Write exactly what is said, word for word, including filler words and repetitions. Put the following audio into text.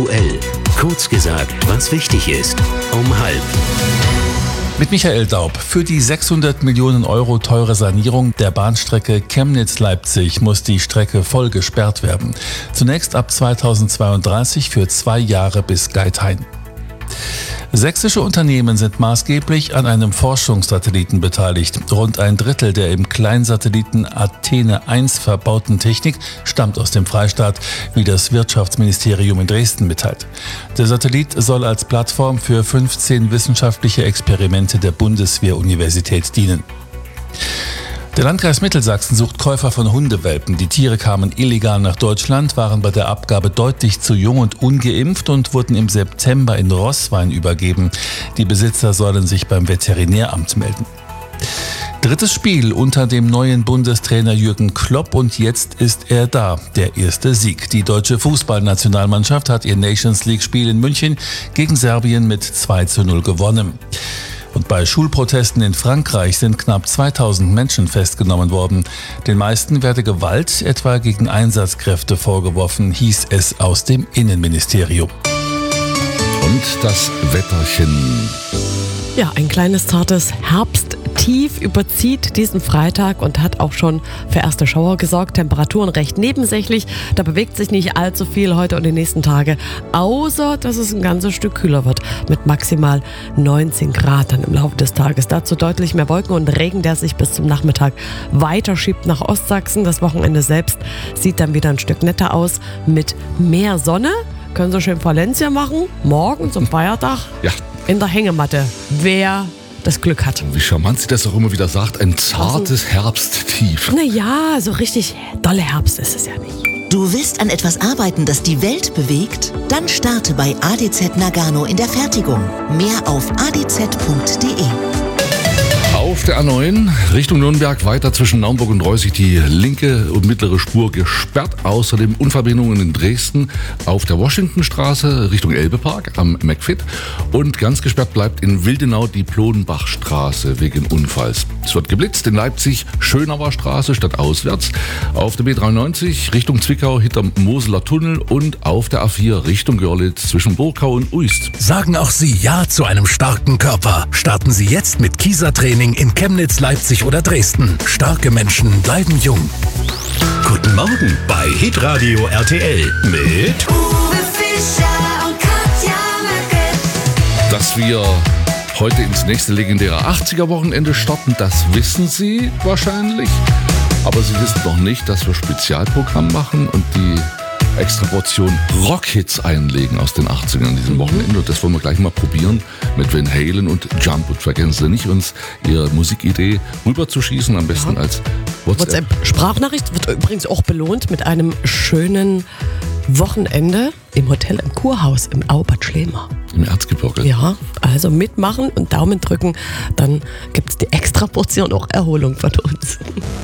Aktuell. Kurz gesagt, was wichtig ist. Um halb. Mit Michael Daub. Für die sechshundert Millionen Euro teure Sanierung der Bahnstrecke Chemnitz-Leipzig muss die Strecke voll gesperrt werden. Zunächst ab zweitausendzweiunddreißig für zwei Jahre bis Geithain. Sächsische Unternehmen sind maßgeblich an einem Forschungssatelliten beteiligt. Rund ein Drittel der im Kleinsatelliten Athene eins verbauten Technik stammt aus dem Freistaat, wie das Wirtschaftsministerium in Dresden mitteilt. Der Satellit soll als Plattform für fünfzehn wissenschaftliche Experimente der Bundeswehr-Universität dienen. Der Landkreis Mittelsachsen sucht Käufer von Hundewelpen. Die Tiere kamen illegal nach Deutschland, waren bei der Abgabe deutlich zu jung und ungeimpft und wurden im September in Roßwein übergeben. Die Besitzer sollen sich beim Veterinäramt melden. Drittes Spiel unter dem neuen Bundestrainer Jürgen Klopp und jetzt ist er da, der erste Sieg. Die deutsche Fußballnationalmannschaft hat ihr Nations-League-Spiel in München gegen Serbien mit zwei zu null gewonnen. Und bei Schulprotesten in Frankreich sind knapp zweitausend Menschen festgenommen worden. Den meisten werde Gewalt, etwa gegen Einsatzkräfte, vorgeworfen, hieß es aus dem Innenministerium. Und das Wetterchen. Ja, ein kleines zartes Herbsttief überzieht diesen Freitag und hat auch schon für erste Schauer gesorgt. Temperaturen recht nebensächlich. Da bewegt sich nicht allzu viel heute und die nächsten Tage, außer dass es ein ganzes Stück kühler wird mit maximal neunzehn Grad dann im Laufe des Tages. Dazu deutlich mehr Wolken und Regen, der sich bis zum Nachmittag weiterschiebt nach Ostsachsen. Das Wochenende selbst sieht dann wieder ein Stück netter aus mit mehr Sonne. Können Sie schön Valencia machen, morgen zum Feiertag. Ja. In der Hängematte, wer das Glück hat. Wie charmant sie das auch immer wieder sagt, ein zartes Herbsttief. Naja, so richtig dolle Herbst ist es ja nicht. Du willst an etwas arbeiten, das die Welt bewegt? Dann starte bei A D Z Nagano in der Fertigung. Mehr auf a d z punkt d e. Auf der A neun Richtung Nürnberg weiter zwischen Naumburg und Reußig die linke und mittlere Spur gesperrt. Außerdem Unverbindungen in Dresden auf der Washingtonstraße Richtung Elbepark am McFit. Und ganz gesperrt bleibt in Wildenau die Plonbachstraße wegen Unfalls. Es wird geblitzt in Leipzig Schönauer Straße statt auswärts. Auf der B dreiundneunzig Richtung Zwickau hinterm Moseler Tunnel und auf der A vier Richtung Görlitz zwischen Burkau und Uist. Sagen auch Sie Ja zu einem starken Körper. Starten Sie jetzt mit Kieser-Training in Chemnitz, Leipzig oder Dresden. Starke Menschen bleiben jung. Guten Morgen bei Hitradio R T L mit Uwe Fischer und Katja Merkel. Dass wir heute ins nächste legendäre achtziger-Wochenende starten, das wissen Sie wahrscheinlich. Aber Sie wissen noch nicht, dass wir Spezialprogramm machen und die extra Portion Rockhits einlegen aus den achtzigern an diesem Wochenende. Und das wollen wir gleich mal probieren mit Van Halen und Jump. Und vergessen Sie nicht, uns Ihre Musikidee rüberzuschießen, am besten ja. als WhatsApp. WhatsApp-Sprachnachricht wird übrigens auch belohnt mit einem schönen Wochenende im Hotel im Kurhaus im Aubert Schlemer. Im Erzgebirge. Ja, also mitmachen und Daumen drücken, dann gibt es die extra Portion auch Erholung von uns.